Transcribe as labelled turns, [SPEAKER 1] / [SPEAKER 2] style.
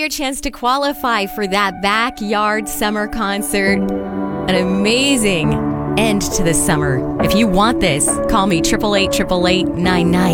[SPEAKER 1] your chance to qualify for that backyard summer concert. An amazing end to the summer. If you want this, call me 888-888-99.